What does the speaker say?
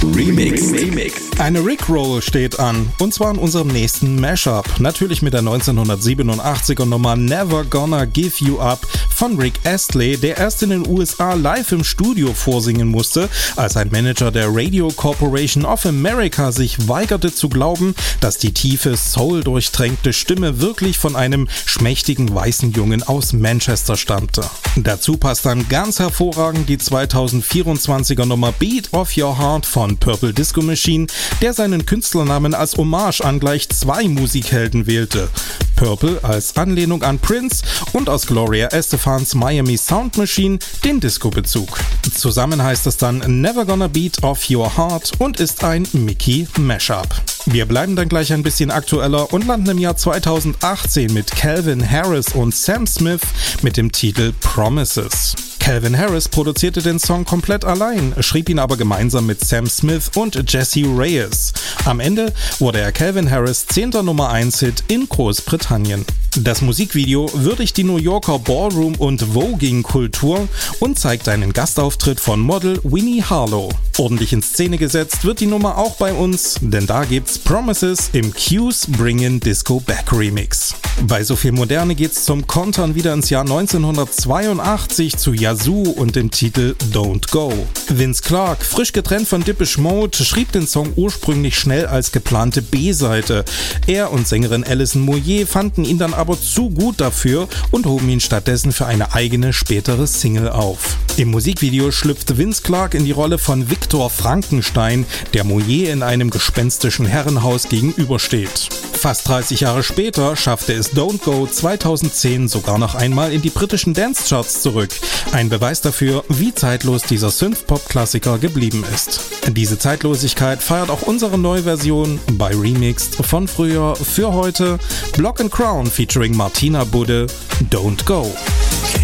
Remix. Eine Rickroll steht an, und zwar in unserem nächsten Mashup. Natürlich mit der 1987er Nummer Never Gonna Give You Up von Rick Astley, der erst in den USA live im Studio vorsingen musste, als ein Manager der Radio Corporation of America sich weigerte zu glauben, dass die tiefe, soul-durchtränkte Stimme wirklich von einem schmächtigen weißen Jungen aus Manchester stammte. Dazu passt dann ganz hervorragend die 2024er Nummer Beat of Your Heart von Purple Disco Machine, der seinen Künstlernamen als Hommage an gleich zwei Musikhelden wählte. Purple als Anlehnung an Prince und aus Gloria Estefans Miami Sound Machine den Disco-Bezug. Zusammen heißt es dann Never Gonna Beat Off Your Heart und ist ein Mickey-Mashup. Wir bleiben dann gleich ein bisschen aktueller und landen im Jahr 2018 mit Calvin Harris und Sam Smith mit dem Titel Promises. Calvin Harris produzierte den Song komplett allein, schrieb ihn aber gemeinsam mit Sam Smith und Jesse Reyes. Am Ende wurde er Calvin Harris 10. Nummer 1 Hit in Großbritannien. Das Musikvideo würdigt die New Yorker Ballroom- und Voging-Kultur und zeigt einen Gastauftritt von Model Winnie Harlow. Ordentlich in Szene gesetzt wird die Nummer auch bei uns, denn da gibt's Promises im Q's Bringin' Disco Back Remix. Bei so viel Moderne geht's zum Kontern wieder ins Jahr 1982 zu Yazoo und dem Titel Don't Go. Vince Clarke, frisch getrennt von Depeche Mode, schrieb den Song ursprünglich schnell als geplante B-Seite. Er und Sängerin Alison Moyet fanden ihn dann aber zu gut dafür und hoben ihn stattdessen für eine eigene spätere Single auf. Im Musikvideo schlüpft Vince Clarke in die Rolle von Victor Frankenstein, der Moyet in einem gespenstischen Herrenhaus gegenübersteht. Fast 30 Jahre später schaffte es Don't Go 2010 sogar noch einmal in die britischen Dance-Charts zurück. Ein Beweis dafür, wie zeitlos dieser Synth-Pop-Klassiker geblieben ist. Diese Zeitlosigkeit feiert auch unsere neue Version bei Remixed von früher für heute Block & Crown featuring Martina Budde, Don't Go.